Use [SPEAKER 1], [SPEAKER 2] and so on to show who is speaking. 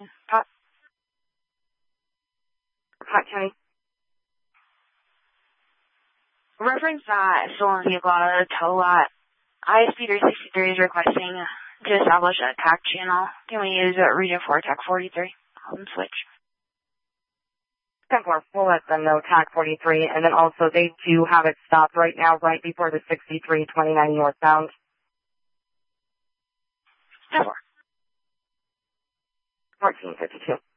[SPEAKER 1] Hot County. Reference stolen vehicle out of the tow lot. ISP 363 is requesting to establish a TAC channel. Can we use Region 4 TAC 43? Switch.
[SPEAKER 2] 10-4, we'll let them know TAC 43, and then also they do have it stopped right now, right before the 6329 northbound.
[SPEAKER 1] 10-4.
[SPEAKER 2] 1452.